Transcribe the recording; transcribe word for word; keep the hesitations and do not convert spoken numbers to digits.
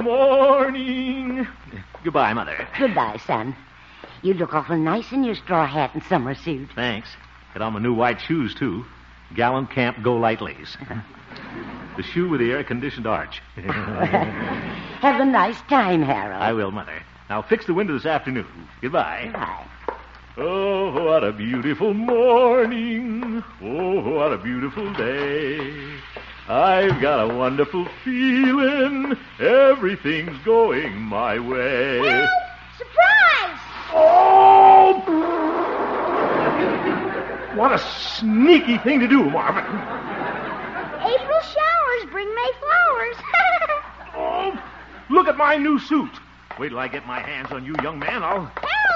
Morning. Goodbye, Mother. Goodbye, son. You look awful nice in your straw hat and summer suit. Thanks. Got on my new white shoes, too. Gallant Camp Go Lightlies. The shoe with the air-conditioned arch. Have a nice time, Harold. I will, Mother. Now fix the window this afternoon. Goodbye. Goodbye. Oh, what a beautiful morning. Oh, what a beautiful day. I've got a wonderful feeling. Everything's going my way. Help! Surprise! Oh! What a sneaky thing to do, Marvin. April showers bring May flowers. Oh, look at my new suit. Wait till I get my hands on you, young man. I'll... Harold!